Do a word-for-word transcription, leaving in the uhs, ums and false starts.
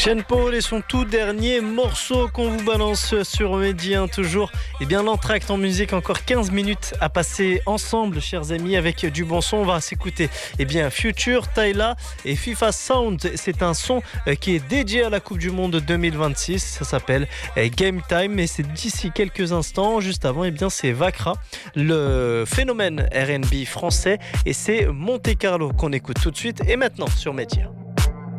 Sean Paul et son tout dernier morceau qu'on vous balance sur Média toujours. Eh bien, l'entracte en musique, encore quinze minutes à passer ensemble, chers amis, avec du bon son. On va s'écouter eh bien, Future, Tyla et FIFA Sound. C'est un son qui est dédié à la Coupe du Monde deux mille vingt-six. Ça s'appelle Game Time et c'est d'ici quelques instants. Juste avant, eh bien, c'est Vakra, le phénomène R and B français, et c'est Monte Carlo qu'on écoute tout de suite et maintenant sur Média.